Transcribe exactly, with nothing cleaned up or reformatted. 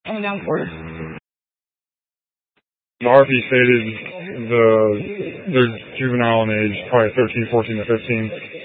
And now we're The R P stated the they're juvenile in age, probably thirteen, fourteen to fifteen.